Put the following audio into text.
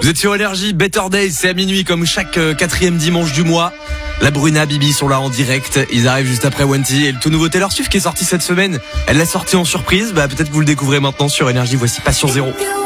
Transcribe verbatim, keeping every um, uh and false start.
Vous êtes sur Énergie, Better Days, c'est à minuit comme chaque euh, quatrième dimanche du mois. La Bruna, Bibi sont là en direct. Ils arrivent juste après Wanty et le tout nouveau Taylor Swift qui est sorti cette semaine. Elle l'a sorti en surprise. Bah peut-être que vous le découvrez maintenant sur Énergie. Voici Passion Zéro.